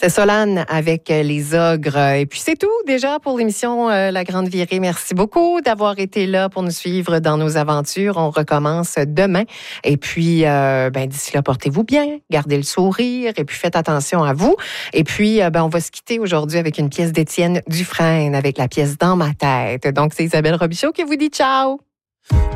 C'est Solane avec les ogres. Et puis c'est tout déjà pour l'émission La Grande Virée. Merci beaucoup d'avoir été là pour nous suivre dans nos aventures. On recommence demain. Et puis d'ici là, portez-vous bien, gardez le sourire et puis faites attention à vous. Et puis on va se quitter aujourd'hui avec une pièce d'Étienne Dufresne avec la pièce Dans ma tête. Donc c'est Isabelle Robichaud qui vous dit ciao.